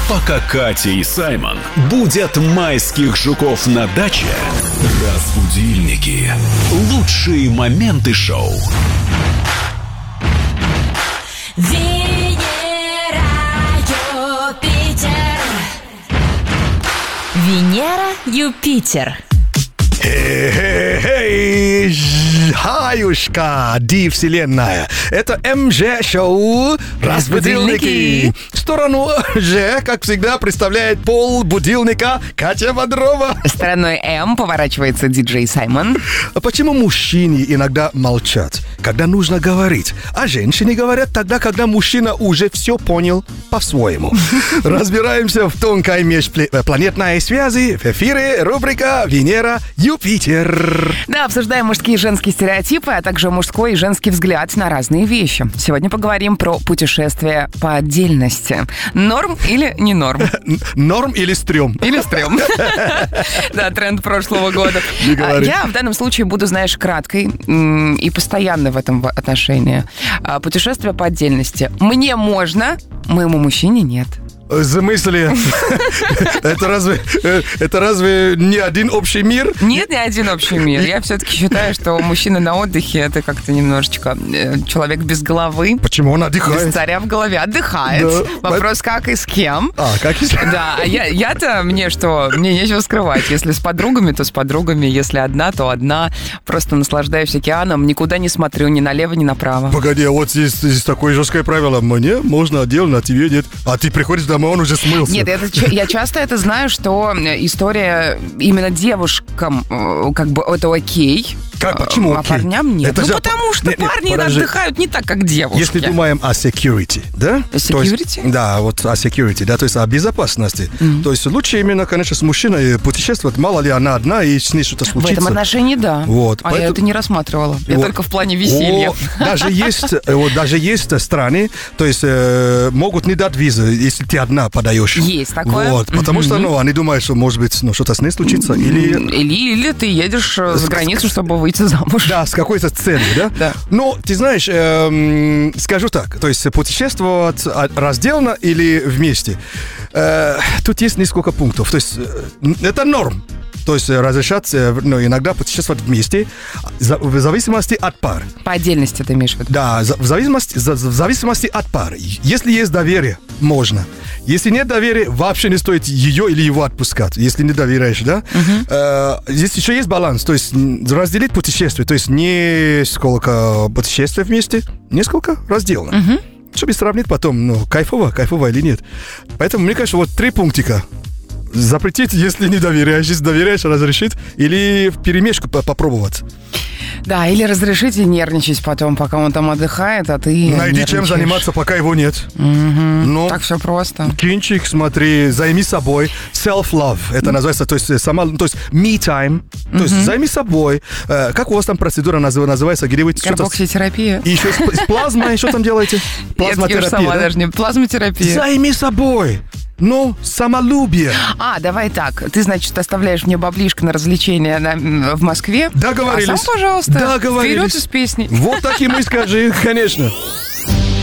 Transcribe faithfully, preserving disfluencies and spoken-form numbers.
Пока Катя и Саймон будят майских жуков на даче, разбудильники. Лучшие моменты шоу. Венера, Юпитер. Венера, Юпитер. Эй, хаюшка, ди вселенная. Это эм жэ-шоу «Разбудильники». В сторону Ж, как всегда, представляет пол будильника Катя Бодрова. Стороной М поворачивается диджей Саймон. А почему мужчины иногда молчат, когда нужно говорить, а женщины говорят тогда, когда мужчина уже все понял по-своему? Разбираемся в тонкой межпланетной связи. В эфире рубрика «Венера, Юпитер». Да, обсуждаем мужские и женские стереотипы, а также мужской и женский взгляд на разные вещи. Сегодня поговорим про путешествия по отдельности. Норм или не норм? Норм или стрём? Или стрём. Да, тренд прошлого года. Я в данном случае буду, знаешь, краткой и постоянной в этом отношении. Путешествия по отдельности. Мне можно, моему мужчине нет. В смысле? Это разве, это разве не один общий мир? Нет, не один общий мир. Я все-таки считаю, что мужчина на отдыхе — это как-то немножечко человек без головы. Почему он отдыхает? Без царя в голове. Отдыхает. Да. Вопрос, как и с кем. А, как и с кем? Да, я, я-то, мне что, мне нечего скрывать. Если с подругами, то с подругами. Если одна, то одна. Просто наслаждаюсь океаном, никуда не смотрю, ни налево, ни направо. Погоди, а вот здесь, здесь такое жесткое правило. Мне можно отдельно, а тебе нет. А ты приходишь домой, он уже смылся. Нет, это, я часто это знаю, что история именно девушкам как бы это окей. Как, почему а окей? парням нет. Это ну, же... потому что нет, нет, парни подожди. отдыхают не так, как девушки. Если думаем о security, да? Security? Есть, да, вот о security, да, то есть о безопасности. Mm-hmm. То есть лучше именно, конечно, с мужчиной путешествовать, мало ли она одна, и с ней что-то случится. В этом отношении, да. Вот, а поэтому... я это не рассматривала. Я вот. только в плане веселья. О, даже есть, вот, даже есть страны, то есть э, могут не дать визы, если ты одна подаешь. Есть такое. Вот, потому mm-hmm. что, ну, они думают, что, может быть, ну, что-то с ней случится, или... Или, или ты едешь за границу, чтобы выйти замуж. Да, с какой-то целью, да? Да. Ну, ты знаешь, эм, скажу так, то есть путешествовать раздельно или вместе, э, тут есть несколько пунктов, то есть э, это норм. То есть разрешать, ну, иногда путешествовать вместе, в зависимости от пар. По отдельности ты имеешь в виду? Да, в зависимости, в зависимости от пары. Если есть доверие, можно. Если нет доверия, вообще не стоит ее или его отпускать, если не доверяешь, да? Uh-huh. Э, здесь еще есть баланс, то есть разделить путешествие, то есть не сколько путешествий вместе, несколько разделно. Uh-huh. Чтобы сравнить потом, ну, кайфово, кайфово или нет. Поэтому, мне кажется, вот три пунктика. Запретить, если не доверяешь, если доверяешь, разрешить, или вперемешку попробовать. Да, или разрешить и нервничать потом, пока он там отдыхает, а ты найди чем заниматься, пока его нет. Угу. Ну, так все просто. Кинчик, смотри, займи собой. Self-love, это называется, то есть, сама, то есть me time, то есть угу. займи собой. Э, как у вас там процедура называется? Где вы карбокситерапия. И еще с, с плазмой, что там делаете? Плазмотерапия, я сама да? даже не плазмотерапия. Займи собой. Ну, самолюбие. А, давай так. Ты, значит, оставляешь мне баблишко на развлечения на, в Москве. Договорились. А сам, пожалуйста, Договорились. вперед из песни. Вот так ему и скажи, конечно.